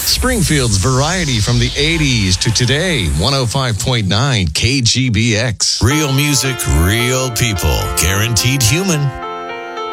Springfield's variety from the 80s to today. 105.9 KGBX. Real music, real people. Guaranteed human.